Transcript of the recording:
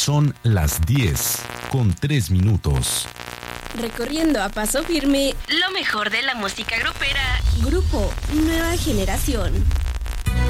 Son las 10:03. Recorriendo a paso firme lo mejor de la música grupera. Grupo Nueva Generación.